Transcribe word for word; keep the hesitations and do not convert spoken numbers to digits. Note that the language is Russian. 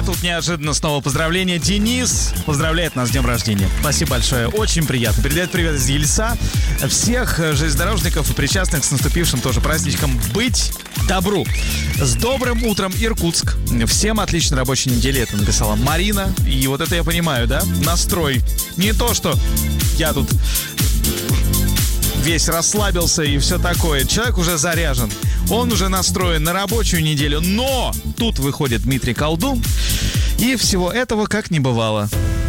тут неожиданно снова поздравления. Денис поздравляет нас с днем рождения. Спасибо большое, очень приятно. Передает привет из Ельца. Всех железнодорожников и причастных с наступившим тоже праздничком. Быть добру. С добрым утром, Иркутск. Всем отличной рабочей недели, это написала Марина. И вот это я понимаю, да? Настрой. Не то, что я тут весь расслабился и все такое. Человек уже заряжен. Он уже настроен на рабочую неделю. Но тут выходит Дмитрий Колдун. И всего этого как не бывало.